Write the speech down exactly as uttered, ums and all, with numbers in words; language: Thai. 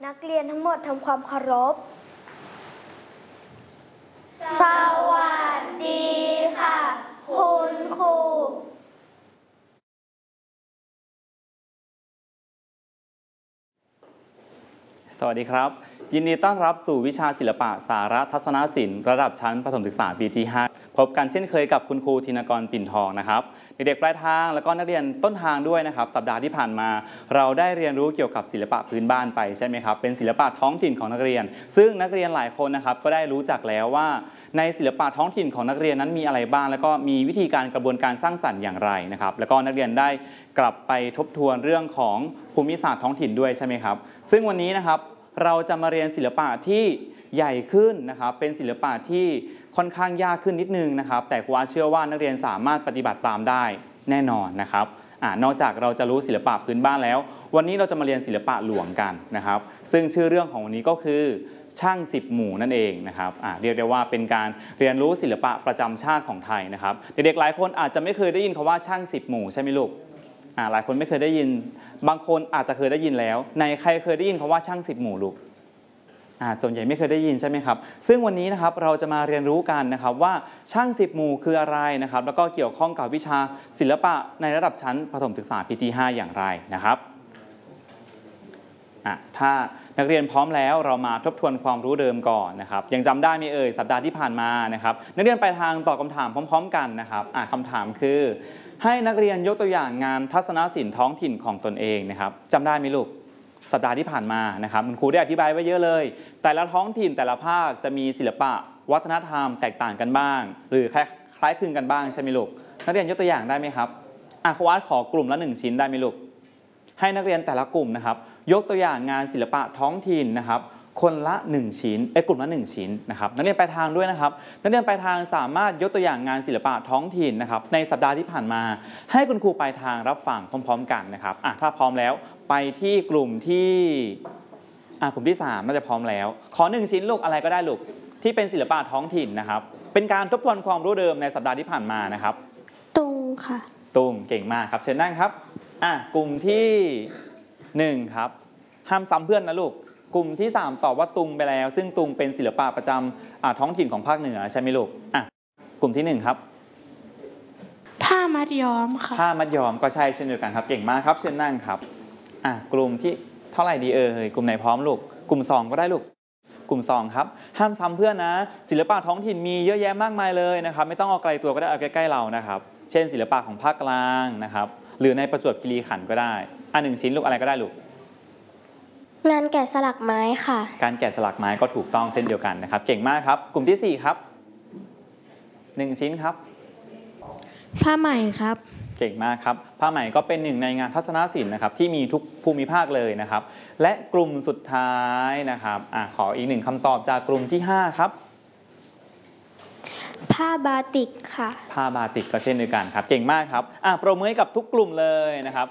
นักเรียนทั้งหมดทำความเคารพสวัสดีค่ะคุณครูสวัสดีครับยินดีต้อนรับสู่วิชาศิลปะสารทัศนศิลป์ระดับชั้นประถมศึกษาปีที่ห้าพบกันเช่นเคยกับคุณครูธินกรปิ่นทองนะครับเด็กๆปลายทางแล้วก็นักเรียนต้นทางด้วยนะครับสัปดาห์ที่ผ่านมาเราได้เรียนรู้เกี่ยวกับศิลปะพื้นบ้านไปใช่ไหมครับเป็นศิลปะท้องถิ่นของนักเรียนซึ่งนักเรียนหลายคนนะครับก็ได้รู้จักแล้วว่าในศิลปะท้องถิ่นของนักเรียนนั้นมีอะไรบ้างแล้วก็มีวิธีการกระบวนการสร้างสรรค์อย่างไรนะครับแล้วก็นักเรียนได้กลับไปทบทวนเรื่องของภูมิศาสตร์ท้องถิ่นด้วยใช่ไหมครับซึ่งวันนี้นะครับเราจะมาเรียนศิลปะที่ใหญ่ขึ้นนะครับเป็นศิลปะที่ค่อนข้างยากขึ้นนิดนึงนะครับแต่ครูอาเชื่อว่านักเรียนสามารถปฏิบัติตามได้แน่นอนนะครับอ่านอกจากเราจะรู้ศิลปะพื้นบ้านแล้ววันนี้เราจะมาเรียนศิลปะหลวงกันนะครับซึ่งชื่อเรื่องของวันนี้ก็คือช่างสิบหมู่นั่นเองนะครับอ่าเรียกได้ว่าเป็นการเรียนรู้ศิลปะประจำชาติของไทยนะครับเด็กๆหลายคนอาจจะไม่เคยได้ยินคำว่าช่างสิบหมู่ใช่ไหมลูกอ่าหลายคนไม่เคยได้ยินบางคนอาจจะเคยได้ยินแล้วในใครเคยได้ยินคำว่าช่างสิบหมู่ลูกอ่าส่วนใหญ่ไม่เคยได้ยินใช่ไหมครับซึ่งวันนี้นะครับเราจะมาเรียนรู้กันนะครับว่าช่างสิบหมู่คืออะไรนะครับแล้วก็เกี่ยวข้องกับวิชาศิลปะในระดับชั้นประถมศึกษาปีที่ห้าอย่างไรนะครับอ่ะถ้านักเรียนพร้อมแล้วเรามาทบทวนความรู้เดิมก่อนนะครับยังจำได้ไหมเอ่ยสัปดาห์ที่ผ่านมานะครับนักเรียนไปทางตอบคำถามพร้อมๆกันนะครับอ่ะคำถามคือให้นักเรียนยกตัวอย่างงานทัศนศิลป์ท้องถิ่นของตนเองนะครับจำได้ไหมลูกสัปดาห์ที่ผ่านมานะครับคุณครูได้อธิบายไว้เยอะเลยแต่ละท้องถิ่นแต่ละภาคจะมีศิลปะวัฒนธรรมแตกต่างกันบ้างหรือคล้ายคลึงกันบ้างใช่ไหมลูกนักเรียนยกตัวอย่างได้ไหมครับอ่ะครูอาร์ตขอกลุ่มละหนึ่งชิ้นได้ไหมลูกให้นักเรียนแต่ละกลุ่มนะครับยกตัวอย่างงานศิลปะท้องถิ่นนะครับคนละหนึ่งชิ้นเอ้กลุ่มละหนึ่งชิ้นนะครับนักเรียนปลายทางด้วยนะครับนักเรียนปลายทางสามารถยกตัวอย่างงานศิลปะท้องถิ่นนะครับในสัปดาห์ที่ผ่านมาให้คุณครูปลายทางรับฟังพร้อมๆกันนะครับอ่ะถ้าพร้อมแล้วไปที่กลุ่มที่อ่ะกลุ่มที่สามน่าจะพร้อมแล้วขอหนึ่งชิ้นลูกอะไรก็ได้ลูกที่เป็นศิลปะท้องถิ่นนะครับเป็นการทบทวนความรู้เดิมในสัปดาห์ที่ผ่านมานะครับตุงค่ะตุงเก่งมากครับเชิญนั่งครับอ่ะกลุ่มที่หนึ่งครับห้ามซ้ำเพื่อนนะลูกกลุ่มที่สามตอบว่าตุงไปแล้วซึ่งตุงเป็นศิลปะประจำท้องถิ่นของภาคเหนือใช่ไหมลูกอ่ะกลุ่มที่หนึ่งครับผ้ามัดย้อมค่ะผ้ามัดย้อมก็ใช่เช่นเดียวกันครับเก่งมากครับเชิญนั่งครับอ่ะกลุ่มที่เท่าไหร่ดีเอ่ยกลุ่มไหนพร้อมลูกกลุ่มสองก็ได้ลูกกลุ่มสองครับห้ามซ้ำเพื่อนนะศิลปะท้องถิ่นมีเยอะแยะมากมายเลยนะครับไม่ต้องเอาไกลตัวก็ได้เอาใกล้ๆเรานะครับเช่นศิลปะของภาคกลางนะครับหรือในประจวบคีรีขันธ์ก็ได้อ่ะหนึ่งชิ้นลูกอะไรก็ได้ลูกงานแกะสลักไม้ค่ะการแกะสลักไม้ก็ถูกต้องเช่นเดียวกันนะครับเก่งมากครับกลุ่มที่สี่ครับหนึ่งชิ้นครับผ้าไหมครับเก่งมากครับผ้าไหมก็เป็นหนึ่งในงานทัศนศิลป์นะครับที่มีทุกภูมิภาคเลยนะครับและกลุ่มสุดท้ายนะครับอ่ะขออีกหนึ่งคำตอบจากกลุ่มที่ห้าครับผ้าบาติกค่ะผ้าบาติกก็เช่นเดียวกันครับเก่งมากครับอ่ะปรบมือให้กับทุกกลุ่มเลยนะครับ